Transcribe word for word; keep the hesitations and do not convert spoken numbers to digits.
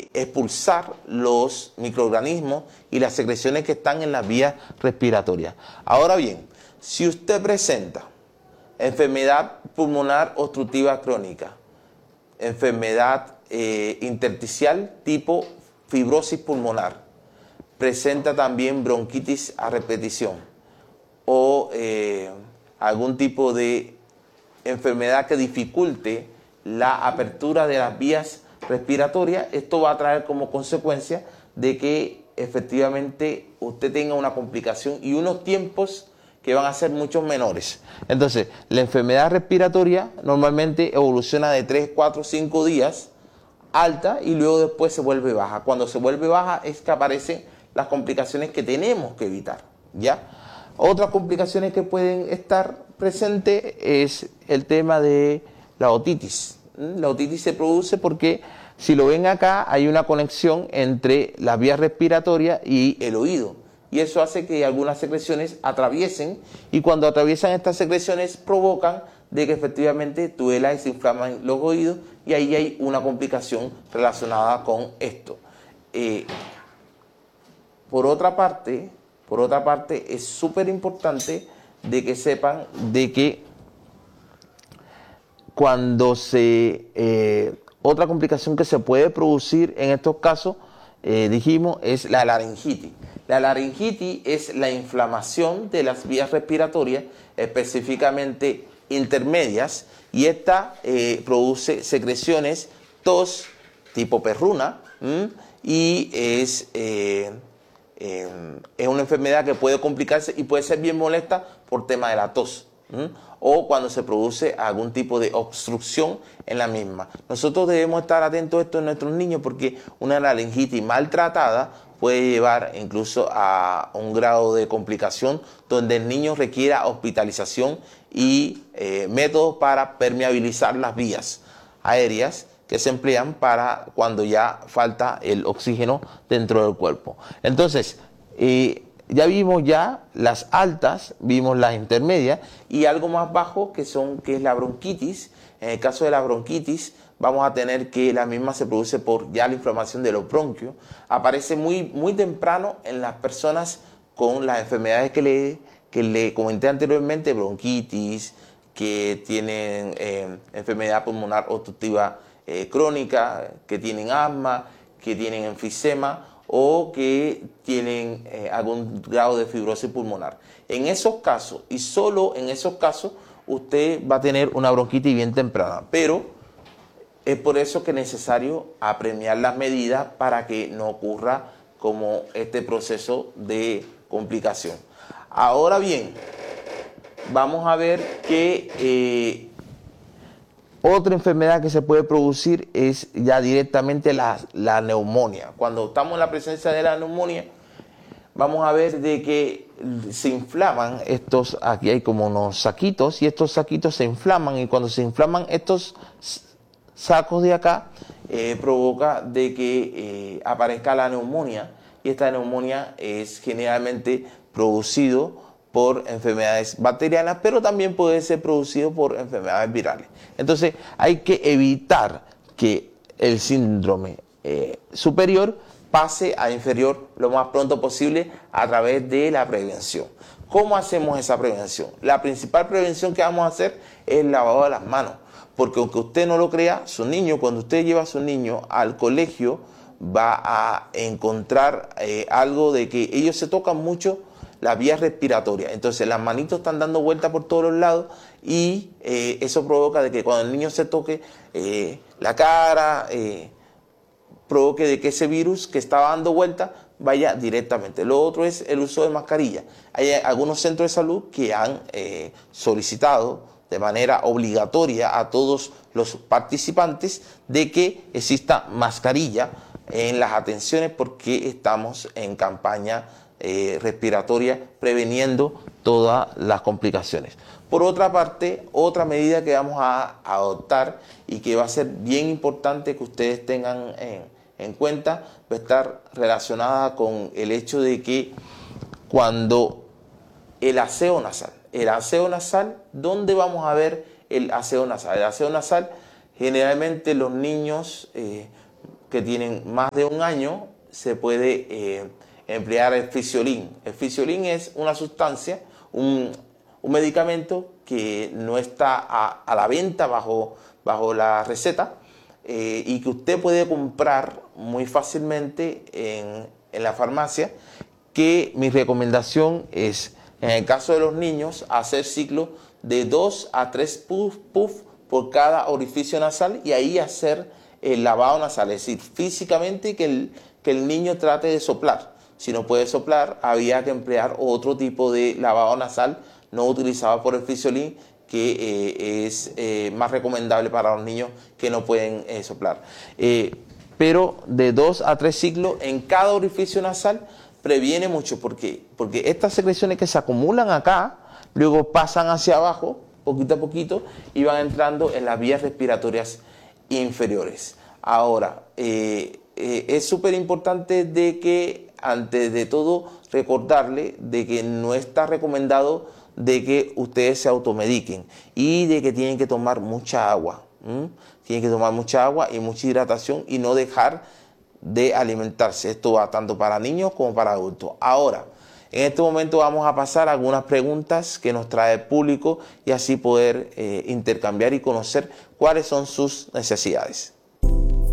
expulsar los microorganismos y las secreciones que están en las vías respiratorias. Ahora bien, si usted presenta enfermedad pulmonar obstructiva crónica, enfermedad eh, intersticial tipo fibrosis pulmonar, presenta también bronquitis a repetición o eh, algún tipo de enfermedad que dificulte la apertura de las vías respiratorias, esto va a traer como consecuencia de que efectivamente usted tenga una complicación y unos tiempos que van a ser mucho menores. Entonces, la enfermedad respiratoria normalmente evoluciona de tres, cuatro, cinco días alta y luego después se vuelve baja. Cuando se vuelve baja es que aparecen las complicaciones que tenemos que evitar, ¿ya? Otras complicaciones que pueden estar presentes es el tema de la otitis. La otitis se produce porque, si lo ven acá, hay una conexión entre las vías respiratorias y el oído. Y eso hace que algunas secreciones atraviesen, y cuando atraviesan estas secreciones provocan de que efectivamente duela y se inflaman los oídos, y ahí hay una complicación relacionada con esto. Eh, por otra parte, por otra parte, es súper importante de que sepan de que cuando se... Eh, otra complicación que se puede producir en estos casos, eh, dijimos, es la laringitis. La laringitis es la inflamación de las vías respiratorias, específicamente intermedias, y esta eh, produce secreciones, tos tipo perruna, ¿m? y es, eh, eh, es una enfermedad que puede complicarse y puede ser bien molesta por tema de la tos, ¿m? o cuando se produce algún tipo de obstrucción en la misma. Nosotros debemos estar atentos a esto en nuestros niños, porque una laringitis maltratada puede llevar incluso a un grado de complicación donde el niño requiera hospitalización y eh, métodos para permeabilizar las vías aéreas que se emplean para cuando ya falta el oxígeno dentro del cuerpo. Entonces, eh, ya vimos ya las altas, vimos las intermedias y algo más bajo que son que es la bronquitis. En el caso de la bronquitis vamos a tener que la misma se produce por ya la inflamación de los bronquios. Aparece muy, muy temprano en las personas con las enfermedades que le, que le comenté anteriormente, bronquitis, que tienen eh, enfermedad pulmonar obstructiva eh, crónica, que tienen asma, que tienen enfisema o que tienen eh, algún grado de fibrosis pulmonar. En esos casos, y solo en esos casos, usted va a tener una bronquitis bien temprana, pero es por eso que es necesario apremiar las medidas para que no ocurra como este proceso de complicación. Ahora bien, vamos a ver que eh, otra enfermedad que se puede producir es ya directamente la, la neumonía. Cuando estamos en la presencia de la neumonía, vamos a ver de que se inflaman estos, aquí hay como unos saquitos, y estos saquitos se inflaman, y cuando se inflaman estos sacos de acá, eh, provoca de que eh, aparezca la neumonía, y esta neumonía es generalmente producido por enfermedades bacterianas, pero también puede ser producido por enfermedades virales. Entonces hay que evitar que el síndrome eh, superior pase a inferior lo más pronto posible a través de la prevención. ¿Cómo hacemos esa prevención? La principal prevención que vamos a hacer es el lavado de las manos, porque aunque usted no lo crea, su niño, cuando usted lleva a su niño al colegio, va a encontrar eh, algo de que ellos se tocan mucho las vías respiratorias. Entonces las manitos están dando vueltas por todos los lados y eh, eso provoca de que cuando el niño se toque eh, la cara, eh, provoque de que ese virus que estaba dando vueltas vaya directamente. Lo otro es el uso de mascarilla. Hay algunos centros de salud que han eh, solicitado de manera obligatoria a todos los participantes de que exista mascarilla en las atenciones, porque estamos en campaña eh, respiratoria preveniendo todas las complicaciones. Por otra parte, otra medida que vamos a adoptar y que va a ser bien importante que ustedes tengan en, en cuenta, va a estar relacionada con el hecho de que cuando el aseo nasal, el aseo nasal, ¿dónde vamos a ver el aseo nasal? El aseo nasal, generalmente los niños eh, que tienen más de un año se puede eh, emplear el Fisiolin. El Fisiolin es una sustancia, un, un medicamento que no está a, a la venta bajo, bajo la receta eh, y que usted puede comprar muy fácilmente en, en la farmacia, que mi recomendación es, en el caso de los niños, hacer ciclo de dos a tres puff, puff por cada orificio nasal y ahí hacer el lavado nasal, es decir, físicamente que el, que el niño trate de soplar. Si no puede soplar, había que emplear otro tipo de lavado nasal no utilizado por el Fisiolin, que eh, es eh, más recomendable para los niños que no pueden eh, soplar. Eh, pero de dos a tres ciclos en cada orificio nasal previene mucho. ¿Por qué? Porque estas secreciones que se acumulan acá, luego pasan hacia abajo, poquito a poquito, y van entrando en las vías respiratorias inferiores. Ahora, eh, eh, es súper importante de que, antes de todo, recordarle de que no está recomendado de que ustedes se automediquen y de que tienen que tomar mucha agua. ¿Mm? Tienen que tomar mucha agua y mucha hidratación y no dejar de alimentarse. Esto va tanto para niños como para adultos. Ahora, en este momento vamos a pasar a algunas preguntas que nos trae el público y así poder eh, intercambiar y conocer cuáles son sus necesidades.